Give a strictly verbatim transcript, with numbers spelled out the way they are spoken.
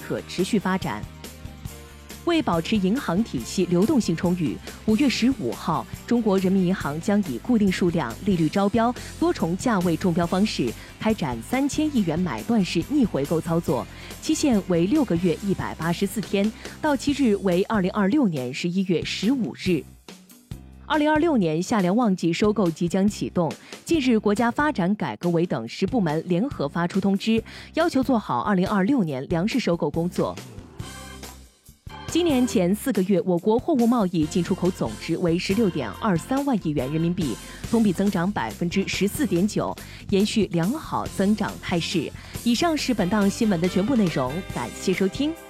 可持续发展。为保持银行体系流动性充裕，五月十五号，中国人民银行将以固定数量、利率招标、多重价位中标方式开展三千亿元买断式逆回购操作，期限为六个月一百八十四天，到期日为二零二六年十一月十五日。二零二六年夏粮旺季收购即将启动。近日，国家发展改革委等十部门联合发出通知，要求做好二零二六年粮食收购工作。今年前四个月，我国货物贸易进出口总值为十六点二三万亿元人民币，同比增长百分之十四点九，延续良好增长态势。以上是本档新闻的全部内容，感谢收听。